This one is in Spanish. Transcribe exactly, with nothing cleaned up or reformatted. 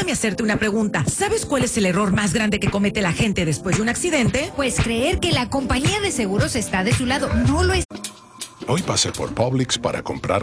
Déjame hacerte una pregunta. ¿Sabes cuál es el error más grande que comete la gente después de un accidente? Pues creer que la compañía de seguros está de su lado. No lo es. Hoy pasé por Publix para comprar